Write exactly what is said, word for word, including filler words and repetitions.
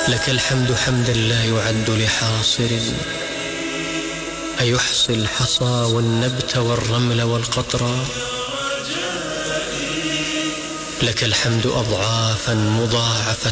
لك الحمد حمدا لا يعد لحاصر، أيحصي الحصى والنبت والرمل والقطرا. لك الحمد أضعافا مضاعفة